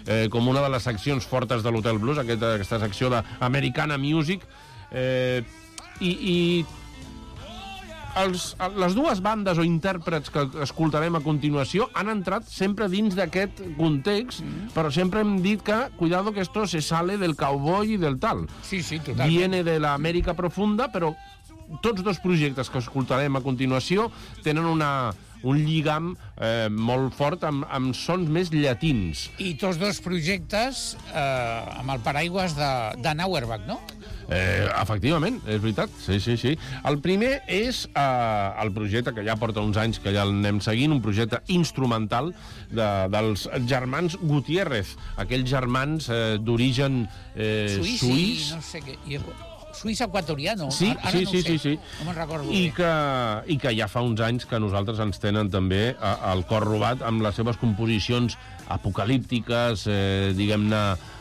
com una de les seccions fortes de l'Hotel Blues, aquesta secció d'Americana Music, i les dues bandes o intèrprets que escoltarem a continuació han entrat sempre dins d'aquest context, però sempre hem dit que, cuidado que esto se sale del cowboy i del tal. Sí, totalment. Viene de l'Amèrica profunda, però tots dos projectes que escoltarem a continuació tenen un lligam molt fort amb sons més llatins. I tots dos projectes amb el paraigües de Auerbach, no? Efectivament, és veritat, sí. El primer és el projecte que ja porta uns anys que ja l'anem seguint, un projecte instrumental dels germans Gutiérrez, aquells germans d'origen suís. No sé què... Suís equatoriano. Sí. No me'n recordo bé. I que ja fa uns anys que nosaltres ens tenen també al cor robat amb les seves composicions apocalíptiques, diguem-ne,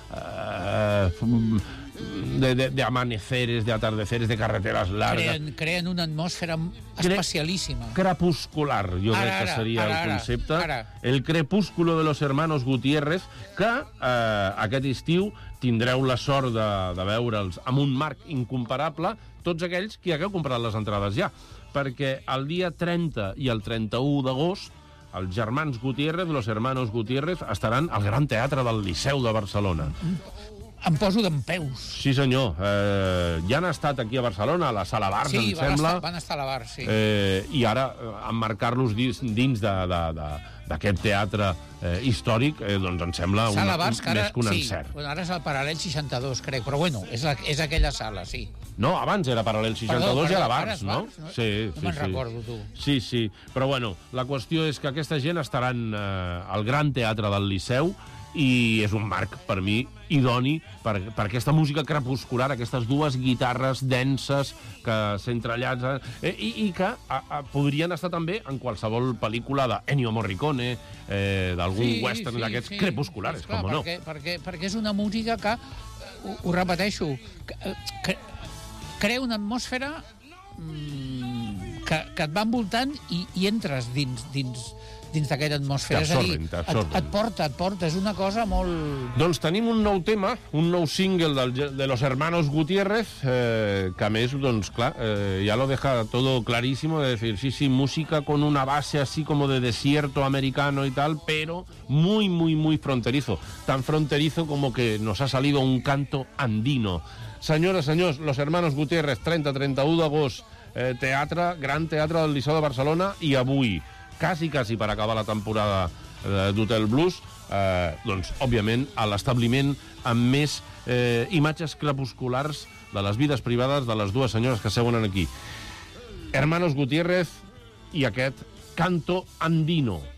de amaneceres, de atardeceres, de carreteres largues. Creen una atmosfera especialíssima. Crepuscular, jo crec que seria el concepte. El crepúsculo de los hermanos Gutiérrez, que aquest estiu tindreu la sort de veure'ls amb un marc incomparable, tots aquells que hagueu comprat les entrades ja, perquè el dia 30 i el 31 d'agost els germans Gutiérrez, los hermanos Gutiérrez, estaran al Gran Teatre del Liceu de Barcelona. Em poso dempeus. Sí, senyor. Ja han estat aquí a Barcelona, a la Sala Bars, em sembla. Sí, van estar a la Bars, sí. I ara, emmarcar-los dins d'aquest teatre històric, doncs em sembla més que un encert. Sí, ara és el Paral·lel 62, crec, però bueno, és aquella sala, sí. No, abans era Paral·lel 62 i a la Bars, no? Sí. No me'n recordo, tu. Sí, però bueno, la qüestió és que aquesta gent estaran al Gran Teatre del Liceu i és un marc, per mi, idoni per aquesta música crepuscular, aquestes dues guitarres denses que s'entrellatzen i que podrien estar també en qualsevol pel·lícula d'Ennio Morricone, d'algun western d'aquests crepusculares, com no. Perquè és una música que, ho repeteixo, crea una atmosfera que et va envoltant i entres dins d'aquella atmosfera. Et porta, és una cosa molt... Doncs tenim un nou tema, un nou single de los hermanos Gutiérrez, que a més, doncs, clar, ya lo deja todo clarísimo, de decir, sí, música con una base así como de desierto americano y tal, pero muy, muy, muy fronterizo. Tan fronterizo como que nos ha salido un canto andino. Senyores, senyors, los hermanos Gutiérrez, 30-31 d'agost, Gran Teatre del Liceu de Barcelona, i avui, quasi per acabar la temporada d'Hotel Blues, doncs, òbviament, a l'establiment amb més imatges crepusculars de les vides privades de les dues senyores que seuen aquí. Hermanos Gutiérrez i aquest Canto Andino.